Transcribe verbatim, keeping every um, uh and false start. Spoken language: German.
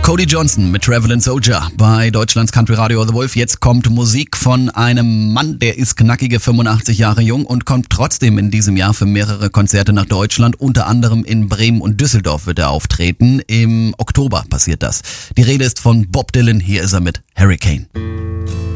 Cody Johnson mit Travelin' Soldier bei Deutschlands Country Radio The Wolf. Jetzt kommt Musik von einem Mann, der ist knackige fünfundachtzig Jahre jung und kommt trotzdem in diesem Jahr für mehrere Konzerte nach Deutschland. Unter anderem in Bremen und Düsseldorf wird er auftreten. Im Oktober passiert das. Die Rede ist von Bob Dylan. Hier ist er mit Hurricane.